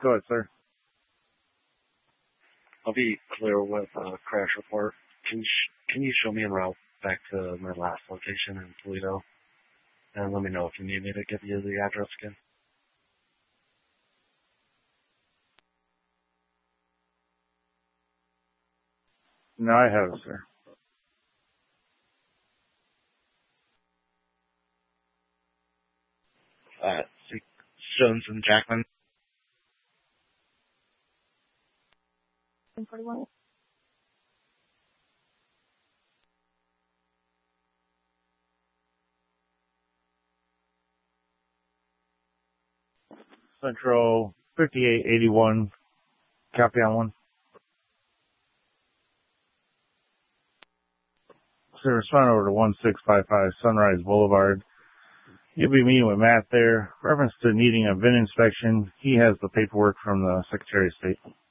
Go ahead, sir. I'll be clear with a crash report. Can you show me en route back to my last location in Toledo? And let me know if you need me to give you the address again. No, I have it, sir. Jones and Jackman. 41. Central 5881. Copy on one. Sir, respond over to 1655 Sunrise Boulevard. You'll be meeting with Matt there. Reference to needing a VIN inspection. He has the paperwork from the Secretary of State.